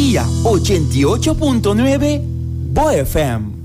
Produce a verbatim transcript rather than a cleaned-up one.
Melodía ochenta y ocho punto nueve Bo F M.